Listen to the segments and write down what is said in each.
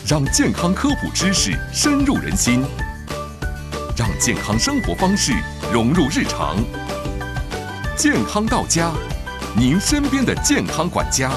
让健康科普知识深入人心，让健康生活方式融入日常。健康到家，您身边的健康管家。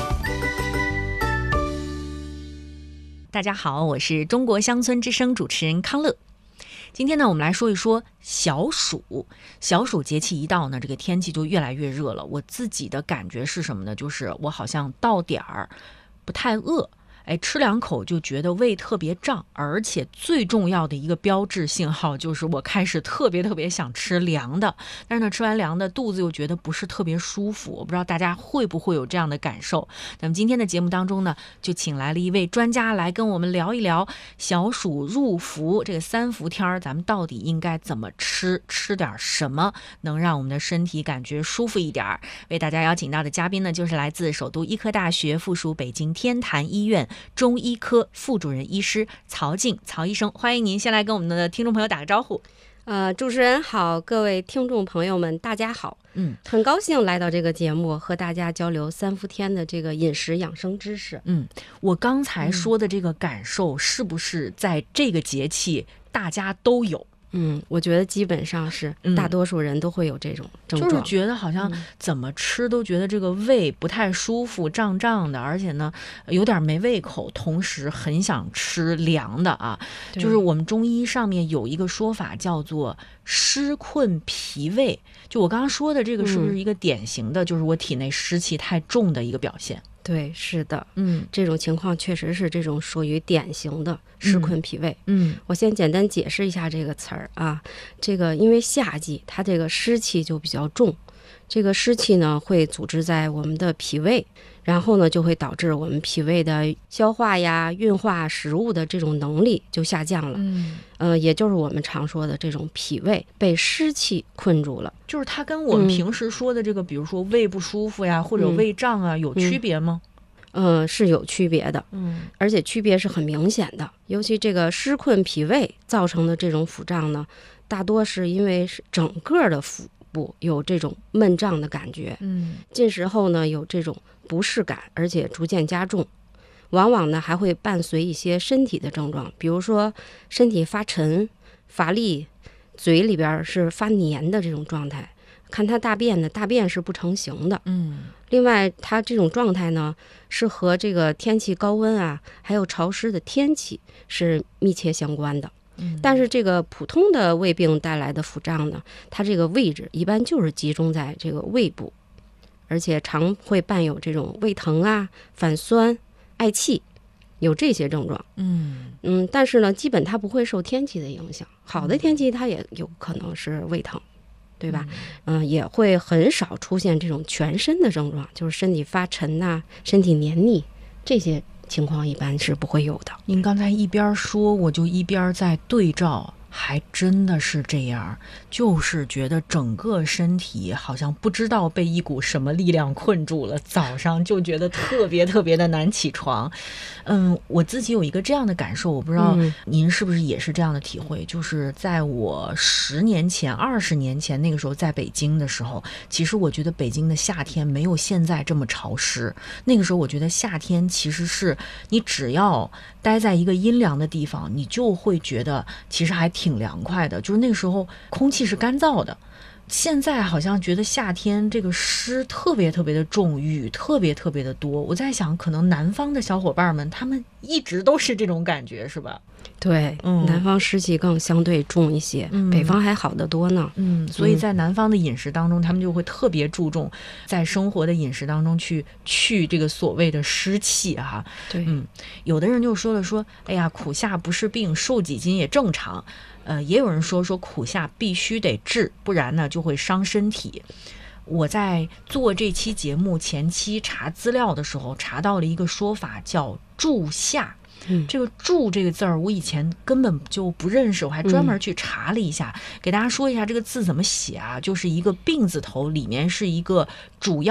大家好，我是中国乡村之声主持人康乐。今天呢，我们来说一说小暑。小暑节气一到呢，这个天气就越来越热了。我自己的感觉是什么呢？就是我好像到点儿不太饿，吃两口就觉得胃特别胀，而且最重要的一个标志信号就是我开始特别想吃凉的，但是呢，吃完凉的肚子又觉得不是特别舒服。我不知道大家会不会有这样的感受。那么今天的节目当中呢，就请来了一位专家来跟我们聊一聊小暑入伏这个3伏天，咱们到底应该怎么吃点什么能让我们的身体感觉舒服一点。为大家邀请到的嘉宾呢，就是来自首都医科大学附属北京天坛医院中医科副主任医师曹静曹医生，欢迎您先来跟我们的听众朋友打个招呼。 主持人好，各位听众朋友们大家好。很高兴来到这个节目，和大家交流3伏天的这个饮食养生知识。 我刚才说的这个感受，是不是在这个节气大家都有？ 我觉得基本上是大多数人都会有这种症状， 就是觉得好像怎么吃都觉得这个胃不太舒服，胀胀的，而且呢有点没胃口，同时很想吃凉的啊。就是我们中医上面有一个说法叫做湿困脾胃，就我刚刚说的这个是不是一个典型的，就是我体内湿气太重的一个表现？ 对，是的，这种情况确实是这种属于典型的湿困脾胃。我先简单解释一下这个词儿啊，这个因为夏季它这个湿气就比较重，这个湿气呢会组织在我们的脾胃，然后呢就会导致我们脾胃的消化呀、运化食物的这种能力就下降了。也就是我们常说的这种脾胃被湿气困住了。 就是它跟我们平时说的这个，比如说胃不舒服呀，或者胃胀啊，有区别吗？ 是有区别的，而且区别是很明显的。尤其这个湿困脾胃造成的这种腹胀呢，大多是因为是整个的腹部有这种闷胀的感觉，进食后呢有这种不适感，而且逐渐加重，往往呢还会伴随一些身体的症状，比如说身体发沉、乏力，嘴里边是发黏的这种状态。看他大便呢，大便是不成形的。另外他这种状态呢是和这个天气高温啊还有潮湿的天气是密切相关的。但是这个普通的胃病带来的腹胀呢，它这个位置一般就是集中在这个胃部，而且常会伴有这种胃疼啊、反酸、嗳气，有这些症状。但是呢基本它不会受天气的影响，好的天气它也有可能是胃疼，对吧？也会很少出现这种全身的症状，就是身体发沉啊、身体黏腻，这些情况一般是不会有的。 您刚才一边说，我就一边在对照，还真的是这样，就是觉得整个身体好像不知道被一股什么力量困住了，早上就觉得特别的难起床。我自己有一个这样的感受，我不知道您是不是也是这样的体会，就是在我10年前、20年前那个时候在北京的时候，其实我觉得北京的夏天没有现在这么潮湿。那个时候我觉得夏天其实是你只要待在一个阴凉的地方，你就会觉得其实还挺凉快的，就是那个时候空气是干燥的。现在好像觉得夏天这个湿特别的重，雨特别的多。我在想，可能南方的小伙伴们他们一直都是这种感觉，是吧？ 对，南方湿气更相对重一些，北方还好得多呢。 所以在南方的饮食当中，他们就会特别注重在生活的饮食当中去这个所谓的湿气哈。 对， 有的人就说了哎呀，苦夏不是病，瘦几斤也正常。也有人说苦夏必须得治，不然呢就会伤身体。我在做这期节目前期查资料的时候，查到了一个说法叫助夏。这个助这个字儿我以前根本就不认识，我还专门去查了一下，给大家说一下这个字怎么写啊，就是一个病字头，里面是一个主要